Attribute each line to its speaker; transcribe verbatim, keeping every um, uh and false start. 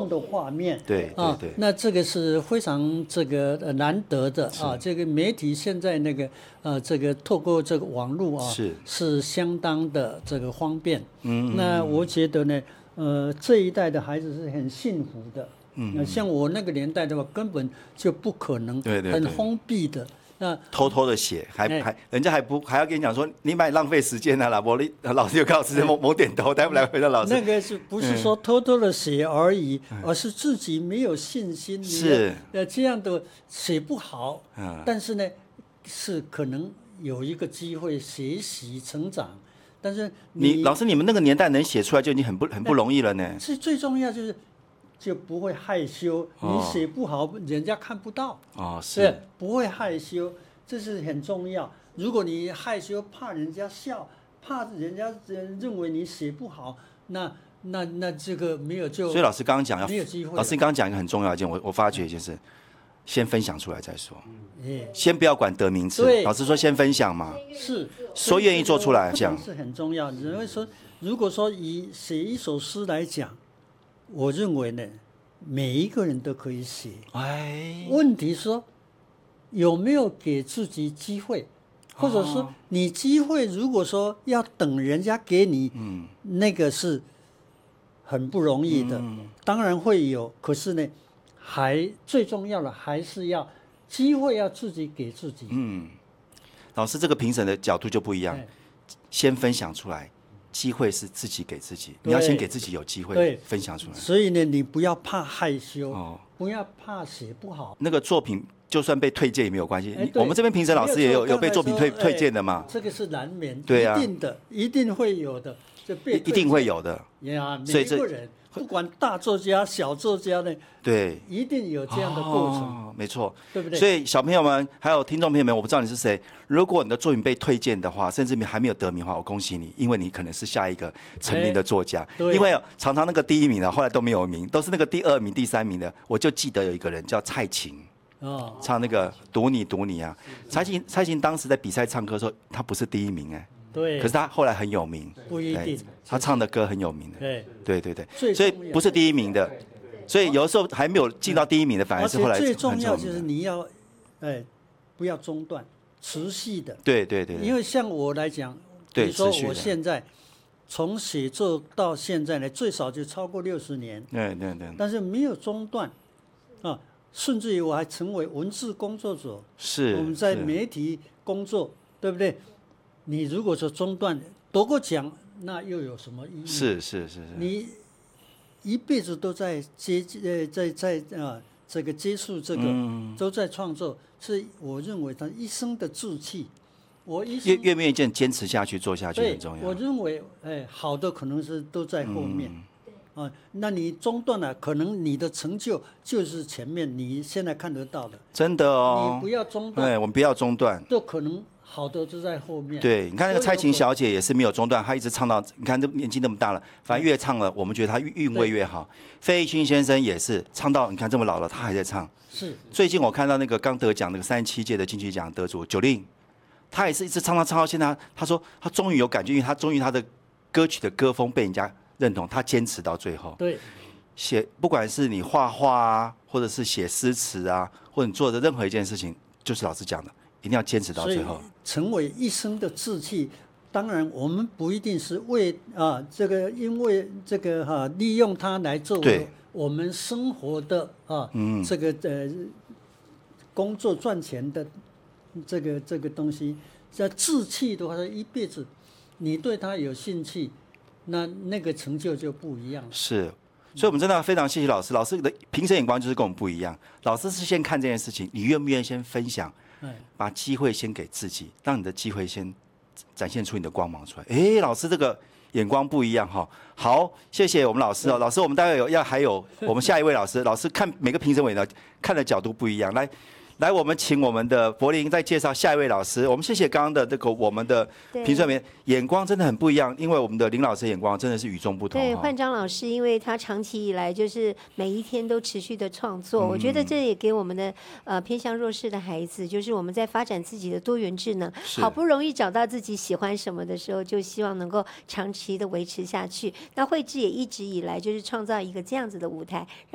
Speaker 1: 动的画面，
Speaker 2: 对对对，
Speaker 1: 啊，那这个是非常这个呃难得的啊。这个媒体现在那个呃，这个透过这个网络啊，
Speaker 2: 是
Speaker 1: 是相当的这个方便。
Speaker 2: 嗯，
Speaker 1: 那我觉得呢，呃，这一代的孩子是很幸福的。嗯，像我那个年代的话，根本就不可能，
Speaker 2: 对对对，
Speaker 1: 很封闭的。那
Speaker 2: 偷偷的写，还
Speaker 1: 哎
Speaker 2: 还人家还不还要跟你讲说，你买浪费时间啊，老婆，你老师就告诉你某某点头，待不来回到老师。
Speaker 1: 那个是不是说偷偷的写而已，嗯、而是自己没有信心，
Speaker 2: 是
Speaker 1: 呃这样的写不好，
Speaker 2: 嗯，
Speaker 1: 但是呢，是可能有一个机会学习成长，但是 你,
Speaker 2: 你老师你们那个年代能写出来就已经很不很不容易了呢。
Speaker 1: 是最重要就是就不会害羞，
Speaker 2: 哦、
Speaker 1: 你写不好人家看不到
Speaker 2: 哦，是
Speaker 1: 不会害羞，这是很重要。如果你害羞，怕人家笑，怕人家认为你写不好，那那那这个没有就。
Speaker 2: 所以老师刚刚讲要
Speaker 1: 没有机会。
Speaker 2: 老师刚刚讲一个很重要的一件，我我发觉一件事，先分享出来再说，
Speaker 1: 嗯、
Speaker 2: 先不要管得名次。老师说先分享嘛，
Speaker 1: 是
Speaker 2: 说愿意做出来讲
Speaker 1: 是很重要。人会说，如果说以写一首诗来讲，我认为呢，每一个人都可以写。
Speaker 2: 哎，
Speaker 1: 问题说有没有给自己机会，或者说你机会如果说要等人家给你，嗯，那个是很不容易的。嗯、当然会有，可是呢，还最重要的还是要机会要自己给自己。
Speaker 2: 嗯，老师这个评审的角度就不一样，先分享出来。机会是自己给自己，你要先给自己有机会分享出来。
Speaker 1: 所以呢，你不要怕害羞，哦、不要怕写不好。
Speaker 2: 那个作品就算被推荐也没有关系。我们这边评审老师也有有被作品推推荐的嘛？
Speaker 1: 这个是难免，
Speaker 2: 对啊，
Speaker 1: 一定的，一定会有的，就被
Speaker 2: 一定会有的。
Speaker 1: 呀，每一个人。不管大作家、小作家呢，
Speaker 2: 对，
Speaker 1: 一定有这样的过程，
Speaker 2: 哦、没错，
Speaker 1: 对不对？
Speaker 2: 所以小朋友们还有听众朋友们，我不知道你是谁，如果你的作品被推荐的话，甚至还没有得名的话，我恭喜你，因为你可能是下一个成名的作家。
Speaker 1: 哎、
Speaker 2: 因为常常那个第一名的，后来都没有名，都是那个第二名、第三名的。我就记得有一个人叫蔡琴。哦，唱那个赌你赌你啊，蔡琴蔡琴当时在比赛唱歌的时候，她不是第一名哎、欸。
Speaker 1: 对，
Speaker 2: 可是他后来很有名，
Speaker 1: 不一定，
Speaker 2: 他唱的歌很有名的，
Speaker 1: 对，
Speaker 2: 对对对，所以不是第一名的，所以有的时候还没有进到第一名的，反而是后来
Speaker 1: 最重要就是你要，哎，不要中断，持续的，
Speaker 2: 对对对，
Speaker 1: 因为像我来讲，比如说我现在从写作到现在呢，最少就超过六十年，
Speaker 2: 对对对，
Speaker 1: 但是没有中断，啊，甚至于我还成为文字工作者，
Speaker 2: 是
Speaker 1: 我们在媒体工作，对不对？你如果说中断得过奖，那又有什么意义？
Speaker 2: 是是是是，
Speaker 1: 你一辈子都在接呃在在啊这个接触这个，嗯、都在创作，是我认为他一生的志气。我一
Speaker 2: 越越愿意坚持下去做下去很重要。
Speaker 1: 我认为哎好的可能是都在后面。嗯啊，那你中断了，可能你的成就就是前面你现在看得到的。
Speaker 2: 真的哦，
Speaker 1: 你不要中断。
Speaker 2: 对，我们不要中断。
Speaker 1: 就可能好的就在后面。
Speaker 2: 对，你看那个蔡琴小姐也是没有中断，她一直唱到，你看这年纪那么大了，反正越唱了，我们觉得她韵味越好。费玉清先生也是唱到，你看这么老了，他还在唱。
Speaker 1: 是。
Speaker 2: 最近我看到那个刚得奖那个三十七届的金曲奖得主九令，他也是一直唱到唱到现在，他说他终于有感觉，因为他终于他的歌曲的歌风被人家认同，他坚持到最后。
Speaker 1: 对，
Speaker 2: 写不管是你画画啊，或者是写诗词啊，或者你做的任何一件事情，就是老师讲的，一定要坚持到最后，
Speaker 1: 成为一生的志气。当然，我们不一定是为啊这个，因为这个哈、啊、利用它来作为我们生活的啊、嗯、这个呃工作赚钱的这个这个东西。这志气的话，一辈子你对它有兴趣。那那个成就就不一样了。
Speaker 2: 是，所以我们真的非常谢谢老师。老师的评审眼光就是跟我们不一样。老师是先看这件事情，你愿不愿意先分享，把机会先给自己，让你的机会先展现出你的光芒出来。哎，老师这个眼光不一样哈。好，谢谢我们老师哦。老师，我们待会有要还有我们下一位老师，老师看每个评审委呢看的角度不一样，来。来，我们请我们的柏霖再介绍下一位老师。我们谢谢刚刚的这个我们的评审员，眼光真的很不一样，因为我们的林老师眼光真的是与众不同。
Speaker 3: 对，焕章老师，因为他长期以来就是每一天都持续的创作，嗯、我觉得这也给我们的呃偏向弱势的孩子，就是我们在发展自己的多元智能，好不容易找到自己喜欢什么的时候，就希望能够长期的维持下去。那慧智也一直以来就是创造一个这样子的舞台。